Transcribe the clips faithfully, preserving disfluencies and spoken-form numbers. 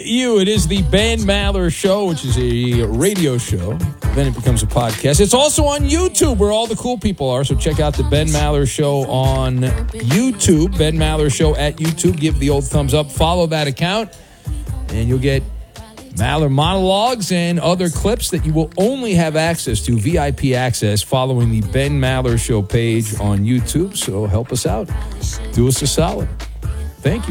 you. It is the Ben Maller Show, which is a radio show. Then it becomes a podcast. It's also on YouTube, where all the cool people are. So check out the Ben Maller Show on YouTube. Ben Maller Show at YouTube. Give the old thumbs up. Follow that account, and you'll get Maller monologues and other clips that you will only have access to, V I P access, following the Ben Maller Show page on YouTube. So help us out. Do us a solid. Thank you.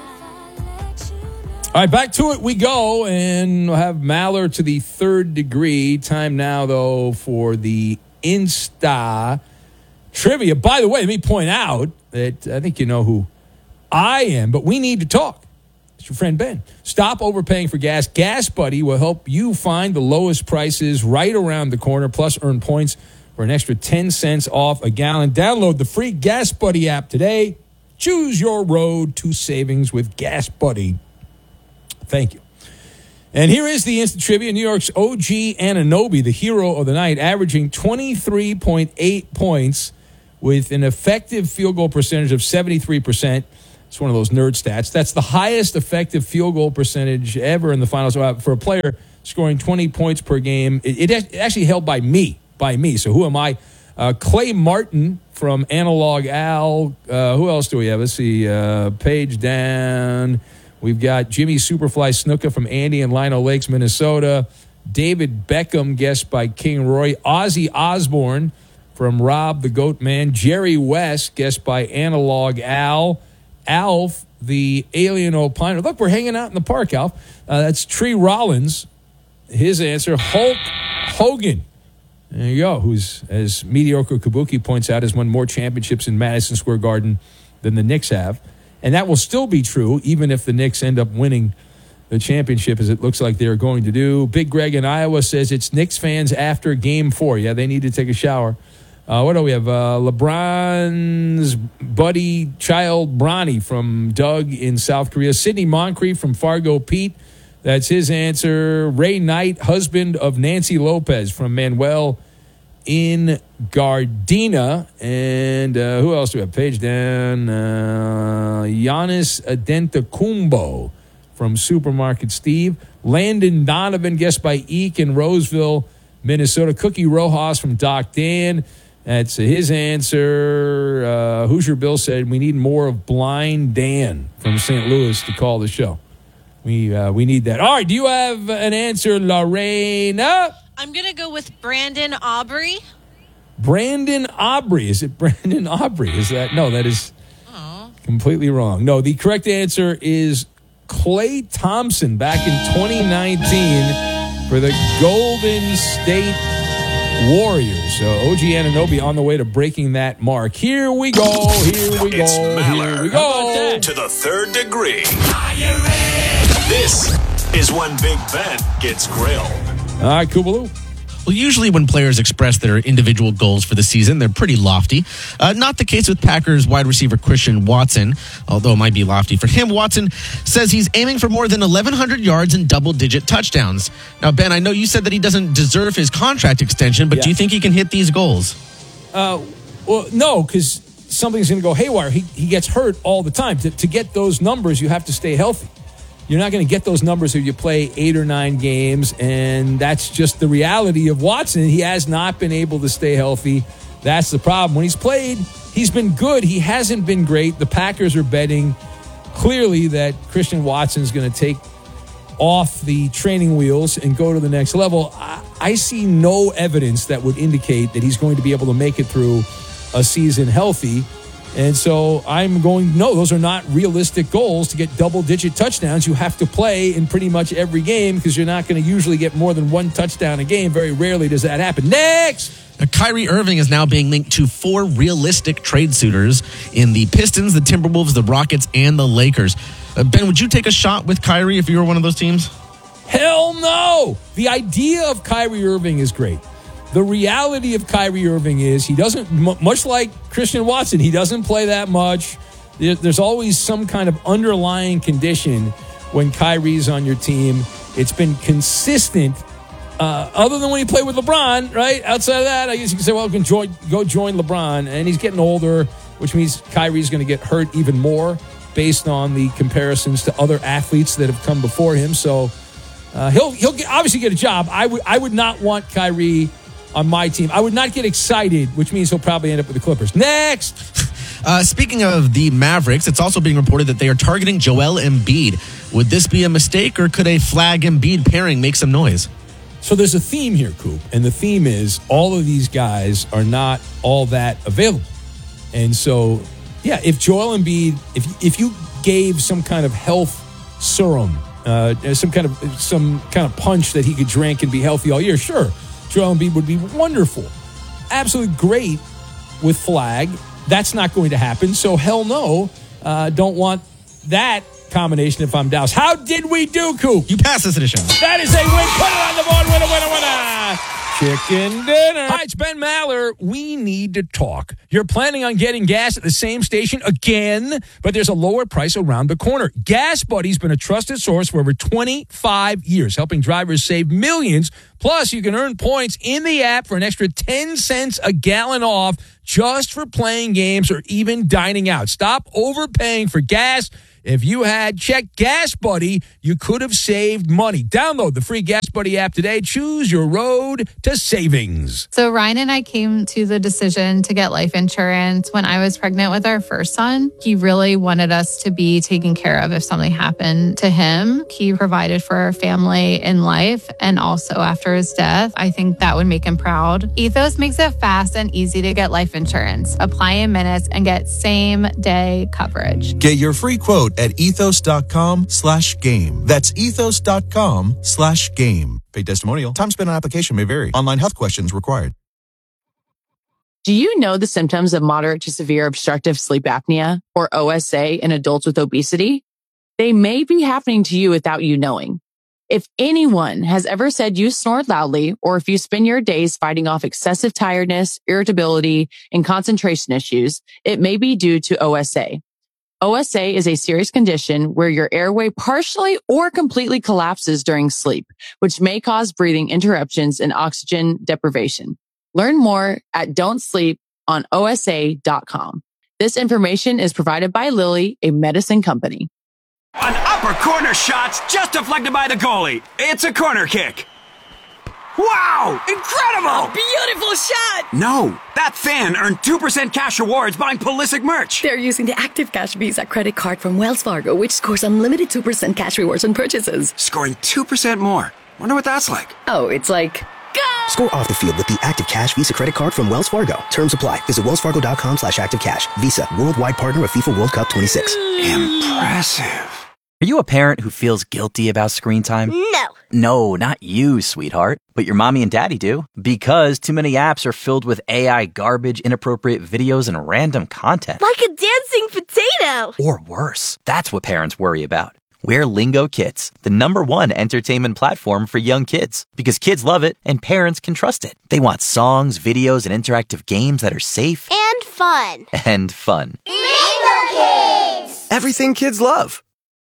All right, back to it we go, and we'll have Maller to the third degree. Time now, though, for the Insta trivia. By the way, let me point out that I think you know who I am, but we need to talk. It's your friend Ben. Stop overpaying for gas. Gas Buddy will help you find the lowest prices right around the corner, plus earn points for an extra ten cents off a gallon. Download the free Gas Buddy app today. Choose your road to savings with Gas Buddy. Thank you. And here is the instant trivia. New York's O G Anunoby, the hero of the night, averaging twenty-three point eight points with an effective field goal percentage of seventy-three percent. It's one of those nerd stats. That's the highest effective field goal percentage ever in the finals for a player scoring twenty points per game. It, it actually held by me, by me. So who am I? Uh, Clay Martin from Analog Al. Uh, who else do we have? Let's see. Uh, page down. We've got Jimmy Superfly Snuka from Andy and Lino Lakes, Minnesota. David Beckham, guest by King Roy. Ozzy Osbourne from Rob the Goat Man. Jerry West, guest by Analog Al. Alf, the Alien Opiner. Look, we're hanging out in the park, Alf. Uh, that's Tree Rollins. His answer, Hulk Hogan. There you go, who's, as Mediocre Kabuki points out, has won more championships in Madison Square Garden than the Knicks have. And that will still be true, even if the Knicks end up winning the championship, as it looks like they're going to do. Big Greg in Iowa says it's Knicks fans after game four. Yeah, they need to take a shower. Uh, what do we have? Uh, LeBron's buddy, child, Bronny from Doug in South Korea. Sidney Moncrief from Fargo Pete. That's his answer. Ray Knight, husband of Nancy Lopez from Manuel in Gardena. And uh, who else do we have? Page down. Uh, Giannis Adentacumbo from Supermarket Steve. Landon Donovan, guest by Eek in Roseville, Minnesota. Cookie Rojas from Doc Dan. That's his answer. Uh, Hoosier Bill said we need more of Blind Dan from Saint Louis to call the show. We uh, we need that. All right, do you have an answer, Lorena? I'm going to go with Brandon Aubrey. Brandon Aubrey. Is it Brandon Aubrey? Is that? No, that is Aww. completely wrong. No, the correct answer is Klay Thompson back in twenty nineteen for the Golden State Warriors. So O G Anunoby on the way to breaking that mark. Here we go. Here we go. It's Maller. Here we go. To the third degree. This is when Big Ben gets grilled. All right, Kubaloo. Well, usually when players express their individual goals for the season, they're pretty lofty. Uh, not the case with Packers wide receiver Christian Watson, although it might be lofty for him. Watson says he's aiming for more than eleven hundred yards and double-digit touchdowns. Now, Ben, I know you said that he doesn't deserve his contract extension, but yeah. do you think he can hit these goals? Uh, well, no, because something's going to go haywire. He, he gets hurt all the time. To, to get those numbers, you have to stay healthy. You're not going to get those numbers if you play eight or nine games, and that's just the reality of Watson. He has not been able to stay healthy. That's the problem. When he's played, he's been good. He hasn't been great. The Packers are betting clearly that Christian Watson is going to take off the training wheels and go to the next level. I, I see no evidence that would indicate that he's going to be able to make it through a season healthy. And so I'm going, no, those are not realistic goals to get double-digit touchdowns. You have to play in pretty much every game because you're not going to usually get more than one touchdown a game. Very rarely does that happen. Next! Now, Kyrie Irving is now being linked to four realistic trade suitors in the Pistons, the Timberwolves, the Rockets, and the Lakers. Uh, Ben, would you take a shot with Kyrie if you were one of those teams? Hell no! The idea of Kyrie Irving is great. The reality of Kyrie Irving is he doesn't, much like Christian Watson, he doesn't play that much. There's always some kind of underlying condition when Kyrie's on your team. It's been consistent, uh, other than when he played with LeBron, right? Outside of that, I guess you can say, well, can join, go join LeBron. And he's getting older, which means Kyrie's going to get hurt even more. based on the comparisons to other athletes that have come before him. So uh, he'll he'll get, obviously get a job. I would I would not want Kyrie on my team. I would not get excited, which means he'll probably end up with the Clippers. Next. Uh, speaking of the Mavericks, it's also being reported that they are targeting Joel Embiid. Would this be a mistake, or could a Flag Embiid pairing make some noise? So there's a theme here, Coop, and the theme is all of these guys are not all that available. And so, yeah, if Joel Embiid, if if you gave some kind of health serum, uh, some kind of some kind of punch that he could drink and be healthy all year, sure, Joel Embiid would be wonderful, absolutely great with Flag. That's not going to happen. So hell no, uh, don't want that combination if I'm Dallas. How did we do, Coop? You passed this edition. That is a win. Put it on the board. Winner, winner, winner. Chicken dinner. Hi, it's Ben Maller. We need to talk. You're planning on getting gas at the same station again, but there's a lower price around the corner. Gas Buddy's been a trusted source for over twenty-five years, helping drivers save millions. Plus, you can earn points in the app for an extra ten cents a gallon off just for playing games or even dining out. Stop overpaying for gas. If you had checked Gas Buddy, you could have saved money. Download the free Gas Buddy app today. Choose your road to savings. So Ryan and I came to the decision to get life insurance when I was pregnant with our first son. He really wanted us to be taken care of if something happened to him. He provided for our family in life and also after his death. I think that would make him proud. Ethos makes it fast and easy to get life insurance. Apply in minutes and get same day coverage. Get your free quote at ethos.com slash game. That's ethos.com slash game. Paid testimonial. Time spent on application may vary. Online health questions required. Do you know the symptoms of moderate to severe obstructive sleep apnea, or O S A, in adults with obesity? They may be happening to you without you knowing. If anyone has ever said you snore loudly, or if you spend your days fighting off excessive tiredness, irritability, and concentration issues, it may be due to O S A. O S A is a serious condition where your airway partially or completely collapses during sleep, which may cause breathing interruptions and oxygen deprivation. Learn more at don't sleep on O S A dot com. This information is provided by Lilly, a medicine company. An upper corner shot's just deflected by the goalie. It's a corner kick. Wow! Incredible! Beautiful shot! No, that fan earned two percent cash rewards buying Pulisic merch. They're using the Active Cash Visa credit card from Wells Fargo, which scores unlimited two percent cash rewards on purchases. Scoring two percent more. Wonder what that's like. Oh, it's like... Go! Score off the field with the Active Cash Visa credit card from Wells Fargo. Terms apply. Visit wellsfargo.com slash activecash. Visa, worldwide partner of FIFA World Cup twenty-six. Impressive. Are you a parent who feels guilty about screen time? No. No, not you, sweetheart. But your mommy and daddy do. Because too many apps are filled with A I garbage, inappropriate videos, and random content. Like a dancing potato. Or worse. That's what parents worry about. We're Lingo Kids, the number one entertainment platform for young kids. Because kids love it and parents can trust it. They want songs, videos, and interactive games that are safe. And fun. And fun. Lingo Kids! Everything kids love.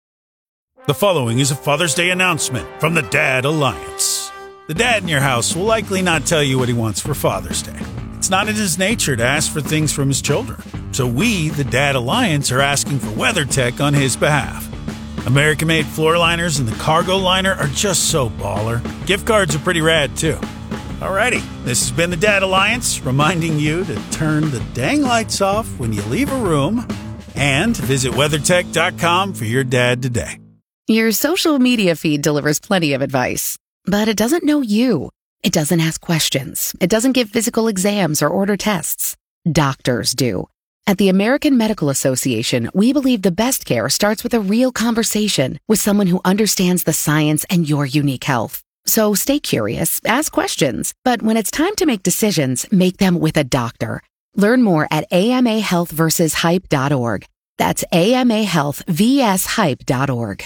The following is a Father's Day announcement from the Dad Alliance. The dad in your house will likely not tell you what he wants for Father's Day. It's not in his nature to ask for things from his children. So we, the Dad Alliance, are asking for WeatherTech on his behalf. American-made floor liners and the cargo liner are just so baller. Gift cards are pretty rad, too. Alrighty, this has been the Dad Alliance, reminding you to turn the dang lights off when you leave a room and visit WeatherTech dot com for your dad today. Your social media feed delivers plenty of advice, but it doesn't know you. It doesn't ask questions. It doesn't give physical exams or order tests. Doctors do. At the American Medical Association, we believe the best care starts with a real conversation with someone who understands the science and your unique health. So stay curious, ask questions, but when it's time to make decisions, make them with a doctor. Learn more at A M A health versus hype dot org. That's A M A health versus hype dot org.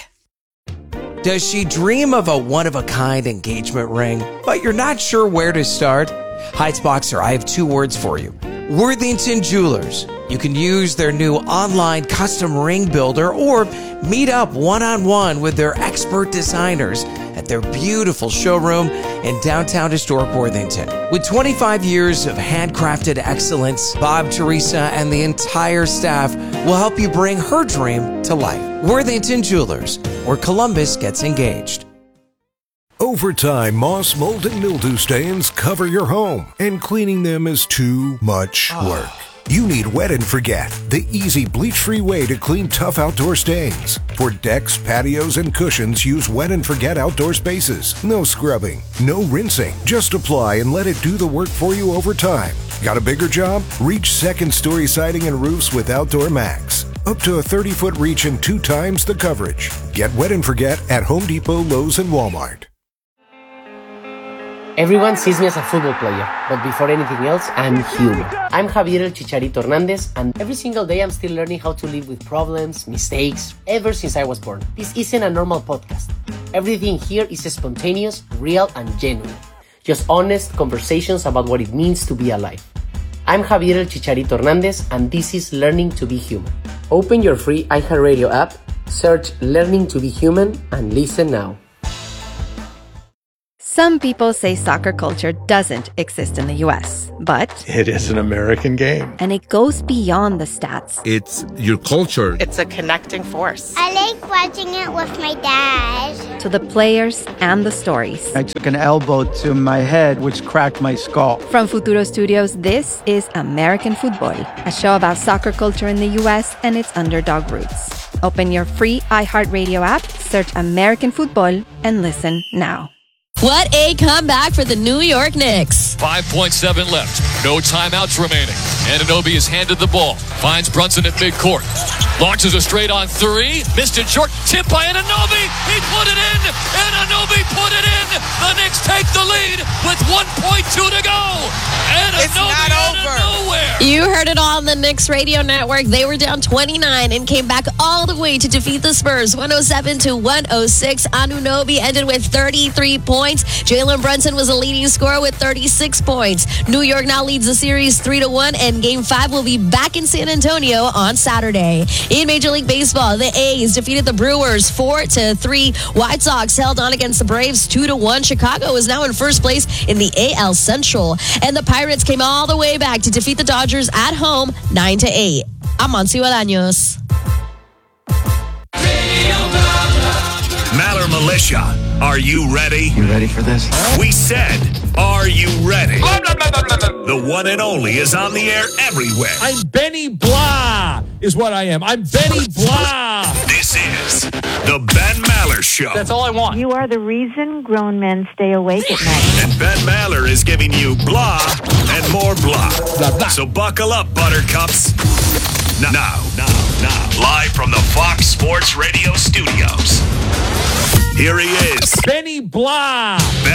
Does she dream of a one-of-a-kind engagement ring, but you're not sure where to start? Heights Boxer, I have two words for you. Worthington Jewelers. You can use their new online custom ring builder or meet up one-on-one with their expert designers at their beautiful showroom in downtown historic Worthington. With twenty-five years of handcrafted excellence, Bob, Teresa, and the entire staff will help you bring her dream to life. Worthington Jewelers, where Columbus gets engaged. Over time, moss, mold, and mildew stains cover your home, and cleaning them is too much work. You need Wet and Forget, the easy bleach-free way to clean tough outdoor stains. For decks, patios, and cushions, use Wet and Forget outdoor spaces. No scrubbing, no rinsing. Just apply and let it do the work for you over time. Got a bigger job? Reach second-story siding and roofs with Outdoor Max. Up to a thirty-foot reach and two times the coverage. Get Wet and Forget at Home Depot, Lowe's, and Walmart. Everyone sees me as a football player, but before anything else, I'm human. I'm Javier El Chicharito Hernandez, and every single day I'm still learning how to live with problems, mistakes, ever since I was born. This isn't a normal podcast. Everything here is spontaneous, real, and genuine. Just honest conversations about what it means to be alive. I'm Javier El Chicharito Hernandez, and this is Learning to be Human. Open your free iHeartRadio app, search Learning to be Human, and listen now. Some people say soccer culture doesn't exist in the U S, but it is an American game. And it goes beyond the stats. It's your culture. It's a connecting force. I like watching it with my dad. To the players and the stories. I took an elbow to my head, which cracked my skull. From Futuro Studios, this is American Football, a show about soccer culture in the U S and its underdog roots. Open your free iHeartRadio app, search American Football, and listen now. What a comeback for the New York Knicks. five point seven left. No timeouts remaining. Anunoby is handed the ball. Finds Brunson at midcourt. Launches a straight on three. Missed it short. Tip by Anunoby. He put it in. Anunoby put it in. The Knicks take the lead with one point two to go. Anunoby It's not out over. of nowhere. You heard it all on the Knicks radio network. They were down twenty-nine and came back all the way to defeat the Spurs. one oh seven to one oh six. Anunoby ended with thirty-three points. Jalen Brunson was a leading scorer with thirty-six points. New York now leads the series three to one, and Game five will be back in San Antonio on Saturday. In Major League Baseball, the A's defeated the Brewers four to three. White Sox held on against the Braves two to one. Chicago is now in first place in the A L Central. And the Pirates came all the way back to defeat the Dodgers at home nine to eight. I'm Monty Bolaños. Maller Militia, are you ready? You ready for this? We said, are you ready? The one and only is on the air everywhere. I'm Benny Blah, is what I am. I'm Benny Blah. This is the Ben Maller Show. That's all I want. You are the reason grown men stay awake at night. And Ben Maller is giving you blah and more blah. Blah, blah. So buckle up, buttercups. Now, now, now, now, live from the Fox Sports Radio studios. Here he is. Benny Blah.